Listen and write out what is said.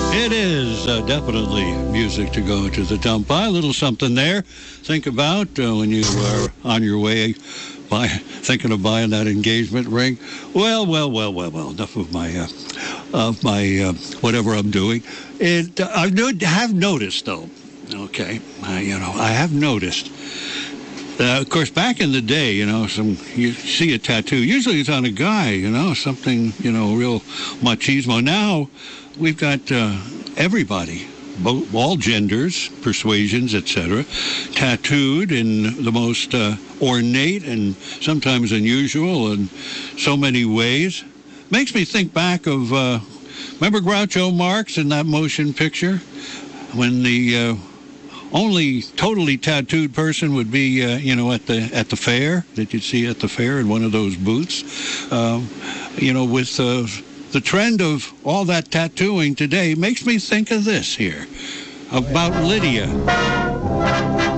It is definitely music to go to the dump by. A little something there. Think about when you are on your way thinking of buying that engagement ring. Well. Enough of my whatever I'm doing. I have noticed, though. Okay, I have noticed. Of course, back in the day, you see a tattoo. Usually it's on a guy, something, real machismo. Now we've got everybody, all genders, persuasions, etc., tattooed in the most ornate and sometimes unusual and so many ways. Makes me think back of, remember Groucho Marx in that motion picture? When the only totally tattooed person would be, at the fair, that you'd see at the fair in one of those booths, with the trend of all that tattooing today makes me think of this here, about Lydia.